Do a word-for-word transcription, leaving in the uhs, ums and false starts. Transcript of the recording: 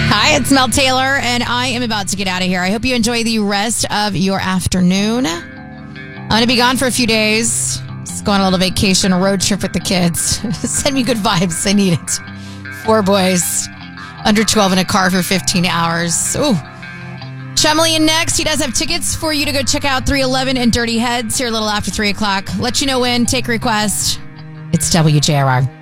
Hi, it's Mel Taylor, and I am about to get out of here. I hope you enjoy the rest of your afternoon. I'm going to be gone for a few days. Just go on a little vacation, a road trip with the kids. Send me good vibes. I need it. Four boys, under twelve in a car for fifteen hours. Ooh. Shumlian next. He does have tickets for you to go check out three eleven and Dirty Heads here a little after three o'clock. Let you know when. Take a request. It's W J R R.